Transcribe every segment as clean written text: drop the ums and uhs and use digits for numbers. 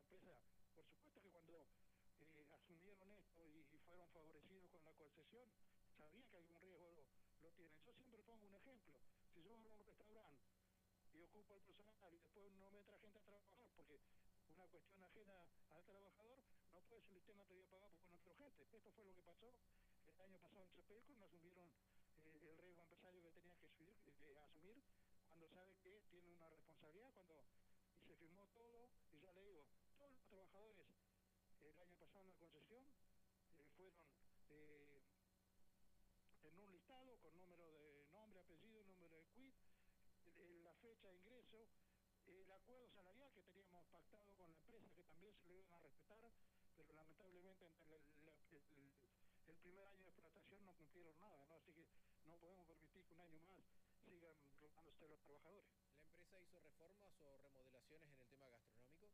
empresa, por supuesto que cuando asumieron esto y fueron favorecidos con la concesión, sabían que algún riesgo lo tienen. Yo siempre pongo un ejemplo. Si yo abro un restaurante y ocupo el personal y después no me entra gente a trabajar porque una cuestión ajena al trabajador, no puede ser el sistema te voy a pagar porque no entró gente. Esto fue lo que pasó el año pasado en Chapelco, no asumieron el riesgo empresario que tenían que asumir cuando sabe que tiene una responsabilidad, cuando y se firmó todo, y ya le digo, todos los trabajadores el año pasado en la concesión fueron en un listado con número de nombre, apellido, número de quit, la fecha de ingreso, el acuerdo salarial que teníamos pactado con la empresa, que también se le iban a respetar, pero lamentablemente entre el primer año de explotación no cumplieron nada, ¿no? Así que no podemos permitir que un año más sigan robándose los trabajadores. ¿La empresa hizo reformas o remodelaciones en el tema gastronómico?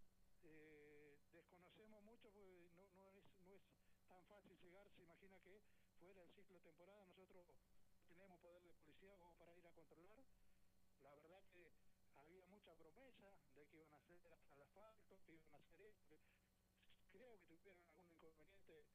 Desconocemos mucho porque no es tan fácil llegar. Se imagina que fuera el ciclo de temporada nosotros tenemos poder de policía como para ir a controlar. La verdad que había mucha promesa de que iban a hacer hasta el asfalto, que iban a hacer esto. Creo que tuvieron algún inconveniente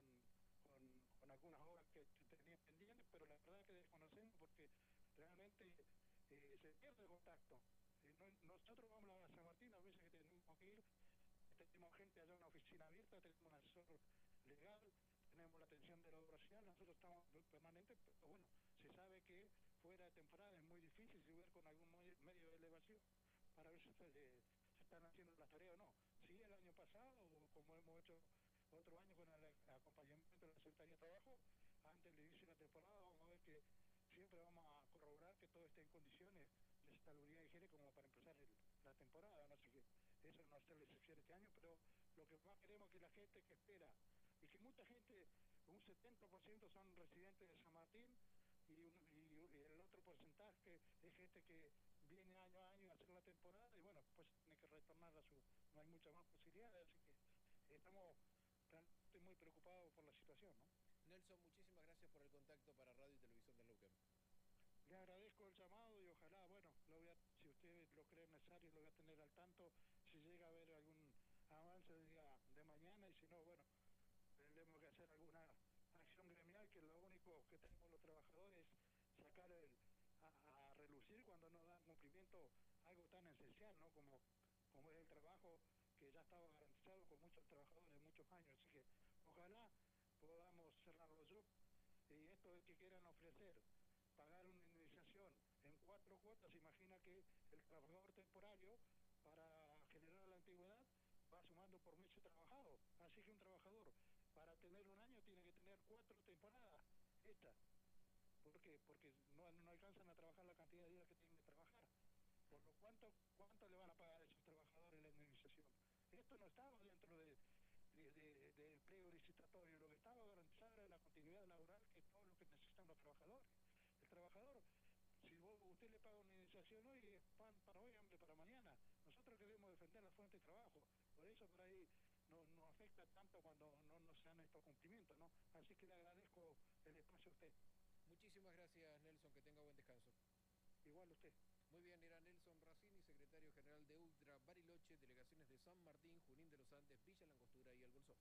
con algunas obras que tenían pendientes, pero la verdad que desconocemos porque realmente se pierde el contacto. Nosotros vamos a San Martín, a veces que tenemos que ir, tenemos gente allá en una oficina abierta, tenemos un asesor legal, tenemos la atención de la obra social, nosotros estamos permanentes, pero bueno, se sabe que fuera de temporada es muy difícil subir con algún medio de elevación para ver si se están haciendo las tareas o no. Sí, el año pasado, como hemos hecho otro año con el acompañamiento de la Secretaría de Trabajo, antes del inicio de la temporada, vamos a ver que siempre vamos a corroborar que todo esté en condiciones de salubridad y higiene como para empezar la temporada, no sé qué. Eso no es la excepción este año, pero lo que más queremos es que la gente que espera, y que mucha gente, un 70% son residentes de San Martín, y el otro porcentaje es gente que viene año a año a hacer la temporada, y bueno, pues tiene que retornar no hay muchas más posibilidades, así que estamos realmente muy preocupados por la situación, ¿no? Nelson, muchísimas gracias por el contacto para Radio y Televisión de Neuquén. Le agradezco el llamado y ojalá, bueno, si usted lo cree necesario, lo voy a tener al tanto, si llega a haber algún avance de mañana, y si no, bueno, tendremos que hacer alguna acción gremial, que lo único que tenemos los trabajadores es sacar a relucir cuando no dan cumplimiento a algo tan esencial, ¿no? Como es el trabajo que ya estaba garantizado con muchos trabajadores, muchos años, así que ojalá podamos cerrarlo yo. Y esto de que quieran ofrecer pagar una indemnización en 4 cuotas, imagina que el trabajador temporario, para generar la antigüedad, va sumando por mes trabajado. Así que un trabajador, para tener un año, tiene que tener 4 temporadas hechas. ¿Por qué? Porque no alcanzan a trabajar la cantidad de días que tienen que trabajar. Por lo ¿cuánto le van a pagar a esos trabajadores la indemnización? Esto no estaba dentro del pliego licitatorio. Lo que estaba garantizado era la continuidad laboral, que es todo lo que necesitan los trabajadores. El trabajador, si usted le paga una indemnización hoy, es pan para hoy, hambre para mañana. Nosotros queremos defender la fuente de trabajo. Por eso por ahí nos afecta tanto cuando no se dan estos cumplimientos, ¿no? Así que le agradezco el espacio a usted. Muchísimas gracias, Nelson, que tenga buen descanso. Igual a usted. Muy bien, era Nelson Racini, secretario general de Ultra Bariloche, delegaciones de San Martín, Junín de los Andes, Villa Langostura y El Bolsón.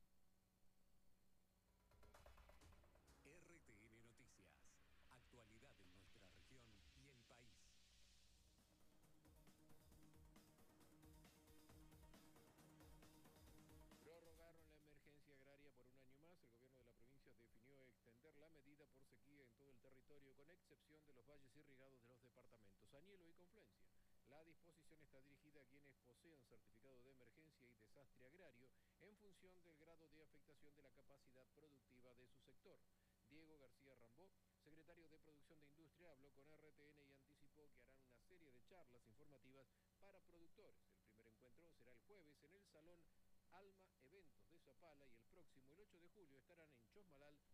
RTN Noticias. Actualidad en nuestra región y el país. Prorrogaron la emergencia agraria por un año más. El gobierno de la provincia definió extender la medida por sequía en todo el territorio, con excepción de los valles irrigados de los departamentos Añelo y Confluencia. La disposición está dirigida a quienes posean certificado de emergencia y desastre agrario en función del grado de afectación de la capacidad productiva de su sector. Diego García Rambó, secretario de Producción de Industria, habló con RTN y anticipó que harán una serie de charlas informativas para productores. El primer encuentro será el jueves en el Salón Alma Eventos de Zapala, y el próximo, el 8 de julio, estarán en Chosmalal